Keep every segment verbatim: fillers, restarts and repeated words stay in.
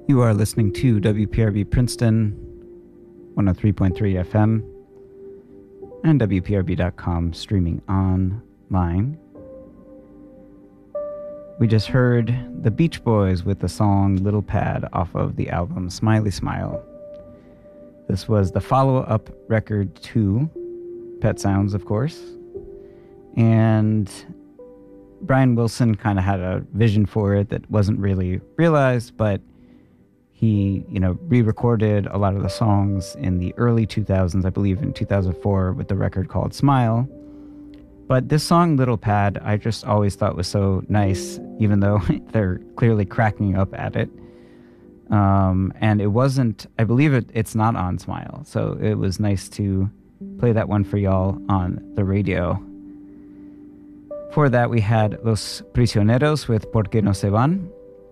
You are listening to W P R B Princeton, one oh three point three F M, and W P R B dot com streaming online. We just heard the Beach Boys with the song Little Pad off of the album Smiley Smile. This was the follow-up record to Pet Sounds, of course. And Brian Wilson kind of had a vision for it that wasn't really realized, but he, you know, re-recorded a lot of the songs in the early two thousands, I believe in two thousand four, with the record called Smile. But this song, Little Pad, I just always thought was so nice, even though they're clearly cracking up at it. Um, and it wasn't, I believe it, it's not on Smile, so it was nice to play that one for y'all on the radio. For that, we had Los Prisioneros with Por qué no se van.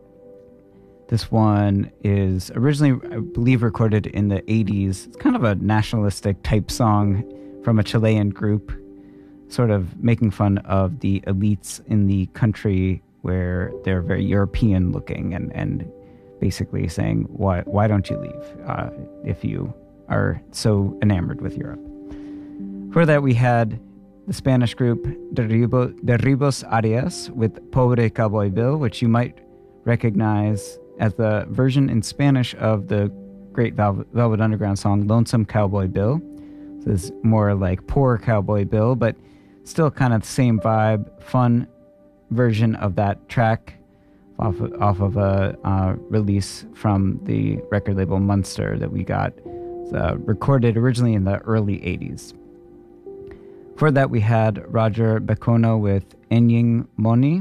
This one is originally, I believe, recorded in the eighties. It's kind of a nationalistic type song from a Chilean group, sort of making fun of the elites in the country where they're very European looking and, and basically saying, why why don't you leave uh, if you are so enamored with Europe? For that, we had the Spanish group Derribo, Derribos Arias with Pobre Cowboy Bill, which you might recognize as the version in Spanish of the great Velvet, Velvet Underground song Lonesome Cowboy Bill. So it's more like Poor Cowboy Bill, but still kind of the same vibe, fun version of that track off of, off of a uh, release from the record label Munster that we got uh, recorded originally in the early eighties. For that, we had Roger Becono with Enying Moni.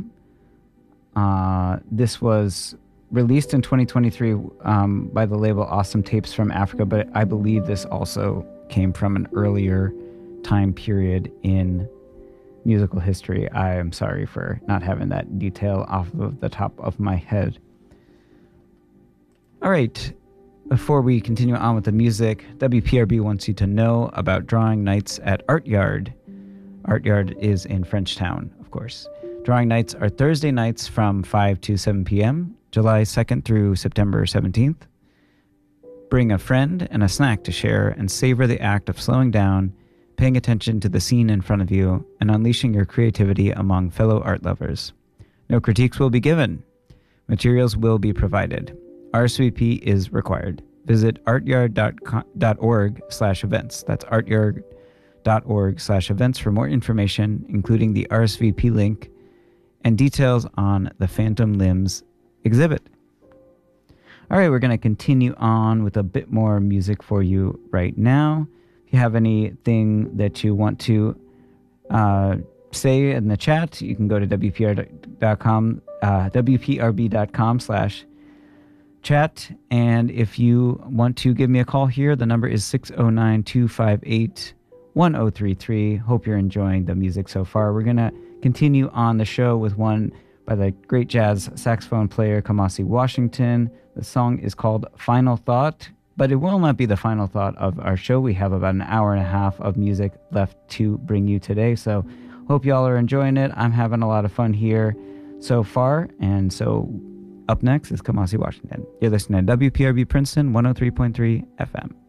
Uh, this was released in twenty twenty-three um, by the label Awesome Tapes from Africa, but I believe this also came from an earlier time period in musical history. I am sorry for not having that detail off of the top of my head. All right, before we continue on with the music, W P R B wants you to know about drawing nights at Art Yard. Art Yard is in Frenchtown, of course. Drawing nights are Thursday nights from five to seven p.m., July second through September seventeenth. Bring a friend and a snack to share and savor the act of slowing down, paying attention to the scene in front of you, and unleashing your creativity among fellow art lovers. No critiques will be given. Materials will be provided. R S V P is required. Visit artyard dot org slash events. That's artyard dot org slash events for more information, including the R S V P link and details on the Phantom Limbs exhibit. All right, we're going to continue on with a bit more music for you right now. If you have anything that you want to uh, say in the chat, you can go to W P R dot com, uh, W P R B dot com slash chat. And if you want to give me a call here, the number is six oh nine, two five eight, one oh three three. Hope you're enjoying the music so far. We're going to continue on the show with one by the great jazz saxophone player Kamasi Washington. The song is called Final Thought, but it will not be the final thought of our show. We have about an hour and a half of music left to bring you today, so hope y'all are enjoying it. I'm having a lot of fun here so far, and so up next is Kamasi Washington. You're listening to W P R B Princeton one oh three point three F M.